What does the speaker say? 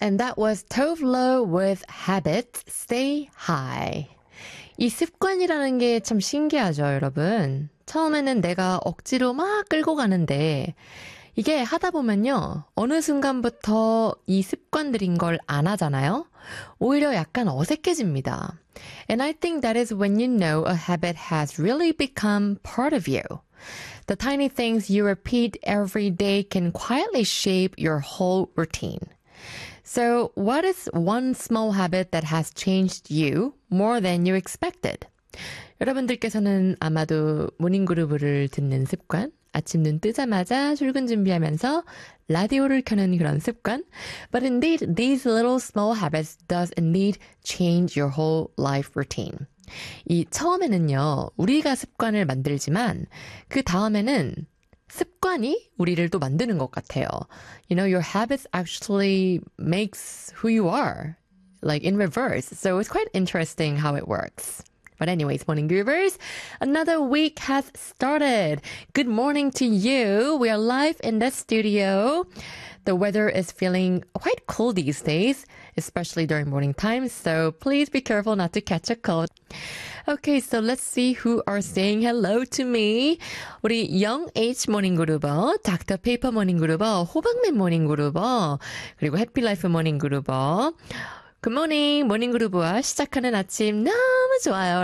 And that was Tove Lo with Habits, Stay High. 이 습관이라는 게 참 신기하죠, 여러분. 처음에는 내가 억지로 막 끌고 가는데 이게 하다 보면요. 어느 순간부터 이 습관들인 걸 안 하잖아요. 오히려 약간 어색해집니다. And I think that is when you know a habit has really become part of you. The tiny things you repeat every day can quietly shape your whole routine. So, what is one small habit that has changed you more than you expected? 여러분들께서는 아마도 모닝그루브를 듣는 습관, 아침 눈 뜨자마자 출근 준비하면서 라디오를 켜는 그런 습관. But indeed, these little small habits does indeed change your whole life routine. 이 처음에는요, 우리가 습관을 만들지만 그 다음에는 습관이 우리를 또 만드는 것 같아요. You know, your habits actually makes who you are, like in reverse. So it's quite interesting how it works. But anyways, morning groovers, another week has started. Good morning to you. We are live in the studio. The weather is feeling quite cool these days, especially during morning times. So please be careful not to catch a cold. Okay, so let's see who are saying hello to me. 우리 Young H 모닝 그루버, 닥터 페이퍼 모닝 그루버, 호박맨 모닝 그루버, 그리고 해피라이프 모닝 그루버. 굿모닝 모닝 그루브와 시작하는 아침 너무 좋아요.